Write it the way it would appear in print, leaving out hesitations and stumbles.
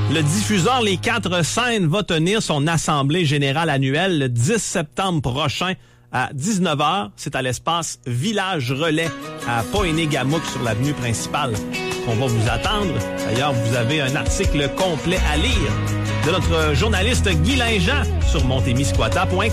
Le diffuseur Les 4 Scènes va tenir son assemblée générale annuelle le 10 septembre prochain à 19h. C'est à l'espace Village Relais à Pohéné-Gamouk sur l'avenue principale. On va vous attendre. D'ailleurs, vous avez un article complet à lire de notre journaliste Guy Linjean sur montémisquata.com.